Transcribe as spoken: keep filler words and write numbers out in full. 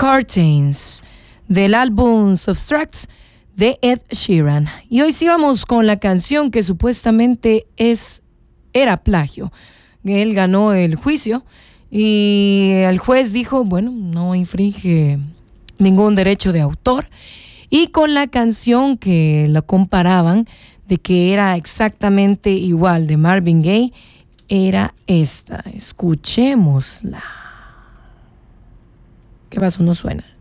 Curtains del álbum Subtracts de Ed Sheeran. Y hoy sí vamos con la canción que supuestamente es, era plagio. Él ganó el juicio y el juez dijo, bueno, no infringe ningún derecho de autor. Y con la canción que lo comparaban de que era exactamente igual de Marvin Gaye, era esta. Escuchémosla. ¿Qué pasó? No suena.